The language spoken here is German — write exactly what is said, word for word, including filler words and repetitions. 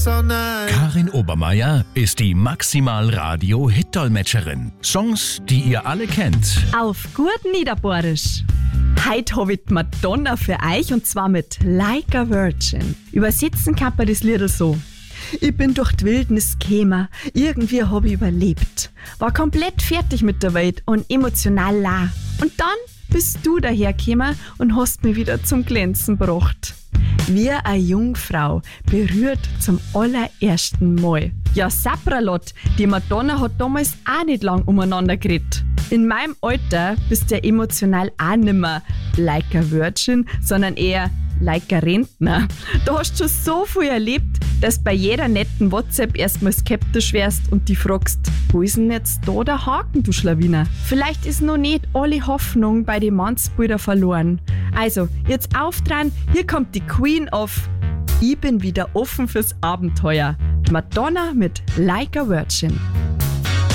Karin Obermeier ist die Maximal-Radio-Hit-Dolmetscherin. Songs, die ihr alle kennt. Auf gut Niederbohrisch. Heute habe ich die Madonna für euch und zwar mit Like a Virgin. Übersetzen kann man das Lied so. Ich bin durch die Wildnis gekommen, irgendwie habe ich überlebt. War komplett fertig mit der Welt und emotional la. Und dann bist du dahergekommen und hast mich wieder zum Glänzen gebracht. Wie eine Jungfrau, berührt zum allerersten Mal. Ja, Sapralot, die Madonna hat damals auch nicht lang umeinander geredet. In meinem Alter bist du ja emotional auch nimmer like a Virgin, sondern eher like a Rentner. Du hast schon so viel erlebt, dass bei jeder netten WhatsApp erstmal skeptisch wärst und dich fragst, wo ist denn jetzt da der Haken, du Schlawiner? Vielleicht ist noch nicht alle Hoffnung bei den Mannsbrüdern verloren. Also, jetzt aufdrehen, hier kommt die Queen of Ich bin wieder offen fürs Abenteuer. Madonna mit Like a Virgin.